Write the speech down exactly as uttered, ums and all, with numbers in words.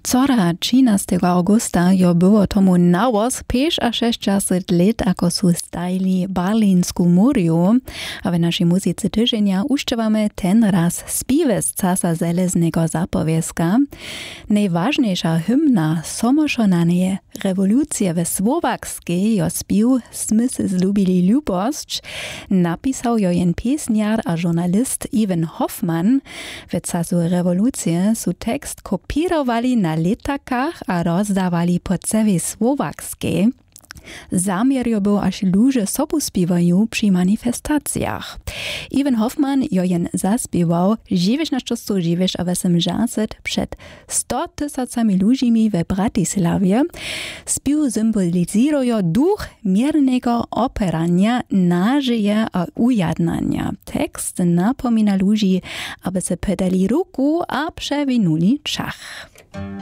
Wczora, trzynastego augusta, jo było tomu nawoz pięć a sześćdziesiąt lat, ako su stajli Berlinsku murju. A w naszej muzyce tydzienia uszczewamy ten raz spiwy z Casa Żelaznego Zapovězka. Najważniejsza hymna somošonanej rewolucji we Słowakskiej jo spiw "Smy se zlubili ljubosć" napisał jo jen piesniar a journalist Ivan Hoffman. W czasu rewolucji su tekst kopirowali na letakach a rozdawali po całej Słowakskiej. Zamiar jo był, aż ludzie sobu spiewają przy manifestacjach. Ivan Hoffman jo jen zaspiewał dziewięć na sto dziewięć a osiemdziesiąt przed sto tysiącami ludźmi we Bratisławie. Spiew symbolizuje duch miernego operania, nadzieje a ujednania. Tekst napomina ludzi, aby se podali ruku a przewinuli czas.